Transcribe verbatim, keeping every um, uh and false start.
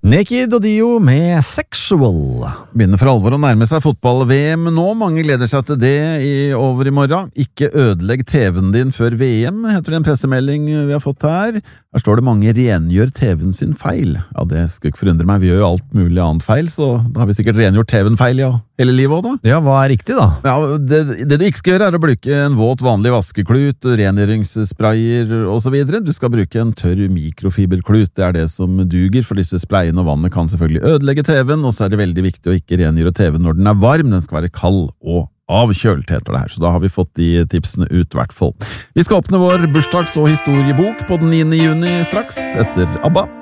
Naked og Dio med Sexual. Begynner for alvor å nærme seg fotball-V M nå. Mange gleder seg til det i over i morgen. Ikke ødelegg T V-en din før V M, heter det en pressemelding vi har fått her. Her står det mange rengjør T V-en sin feil. Ja, det skulle ikke forundre meg. Vi gjør jo alt mulig annet feil, så da har vi sikkert rengjort T V-en feil, ja, hele livet også da. Ja, hva er riktig da? Ja, det, det du ikke skal gjøre er å bruke en våt vanlig vaskeklut, rengjøringssprayer og så videre. Du skal bruke en tørr mikrofiberklut. Det er det som duger, for disse sprayene og vannet kan selvfølgelig ødelegge T V-en, og så er det veldig viktig å ikke rengjøre T V-en når den er varm. Den skal være kald og avkjølt, heter det her, så da har vi fått de tipsene ut hvert fall. Vi skal åpne vår bursdags- og historiebok på den niende juni straks, etter ABBA.